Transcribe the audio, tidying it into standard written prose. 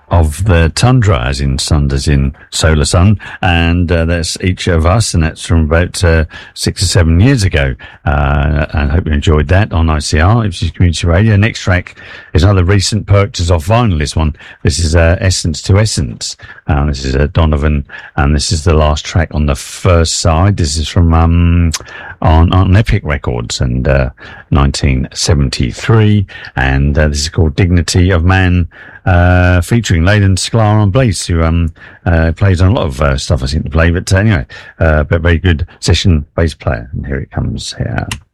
of the Tundra, as in sun, as in solar sun, and that's Each of Us, and that's from about 6 or 7 years ago. And I hope you enjoyed that on ICR, Ipswich Community Radio. Next track is another recent purchase off vinyl. This is Essence to Essence. This is Donovan, and this is the last track on the first side. This is from on Epic Records, and 1973, and this is called Dignity of Man, featuring Leyland Sklar on bass, who plays on a lot of stuff I seem to play, but anyway, but very good session bass player. And here it comes here.